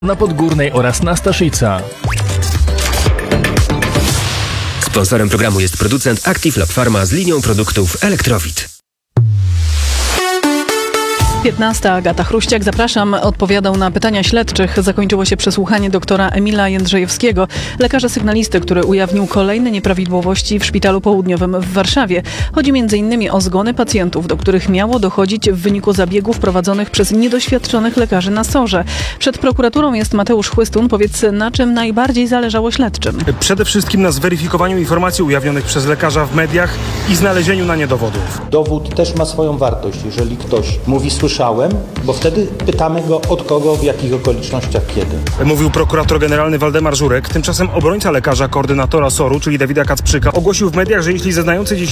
na Podgórnej oraz na Staszica. Sponsorem programu jest producent Active Lab Pharma z linią produktów Elektrowid. 15. Agata Chruściak, zapraszam. Odpowiadał na pytania śledczych. Zakończyło się przesłuchanie doktora Emila Jędrzejewskiego, lekarza sygnalisty, który ujawnił kolejne nieprawidłowości w Szpitalu Południowym w Warszawie. Chodzi m.in. o zgony pacjentów, do których miało dochodzić w wyniku zabiegów prowadzonych przez niedoświadczonych lekarzy na SOR-ze. Przed prokuraturą jest Mateusz Chłystun. Powiedz, na czym najbardziej zależało śledczym? Przede wszystkim na zweryfikowaniu informacji ujawnionych przez lekarza w mediach i znalezieniu na nie dowodów. Dowód też ma swoją wartość, jeżeli ktoś mówi słyszałem, bo wtedy pytamy go od kogo, w jakich okolicznościach, kiedy. Mówił prokurator generalny Waldemar Żurek. Tymczasem obrońca lekarza koordynatora SOR-u, czyli Dawida Kacprzyka, ogłosił w mediach, że jeśli zeznający dziś